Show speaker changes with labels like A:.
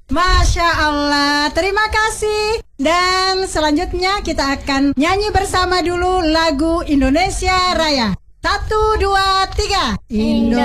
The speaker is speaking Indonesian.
A: Masya Allah, terima kasih. Dan selanjutnya kita akan nyanyi bersama dulu lagu Indonesia Raya. 1, 2, 3. Indonesia